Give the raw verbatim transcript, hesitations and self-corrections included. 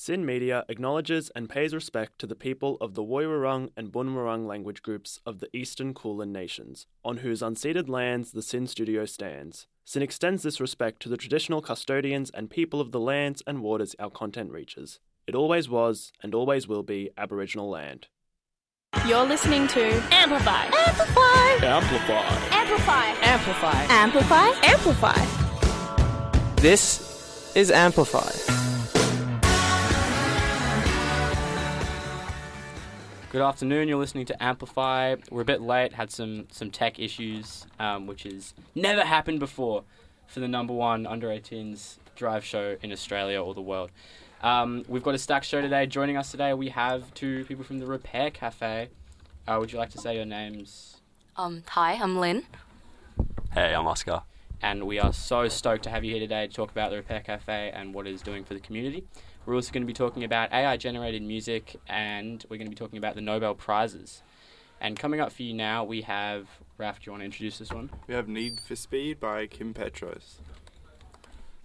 SYN Media acknowledges and pays respect to the people of the Woiwurrung and Bunurong language groups of the Eastern Kulin Nations, on whose unceded lands the SYN studio stands. SYN extends this respect to the traditional custodians and people of the lands and waters our content reaches. It always was, and always will be, Aboriginal land. You're listening to Amplify. Amplify. Amplify. Amplify. Amplify. Amplify. Amplify. This is Amplify. Good afternoon, you're listening to Amplify. We're a bit late, had some, some tech issues, um, which has never happened before for the number one under eighteens drive show in Australia or the world. Um, we've got a stacked show today. Joining us today, we have two people from the Repair Cafe. Uh, would you like to say your names? Um, hi, I'm Lynn. Hey, I'm Oscar. And we are so stoked to have you here today to talk about the Repair Cafe and what it is doing for the community. We're also going to be talking about A I-generated music, and we're going to be talking about the Nobel Prizes. And coming up for you now, we have... Raf, do you want to introduce this one? We have Need for Speed by Kim Petros.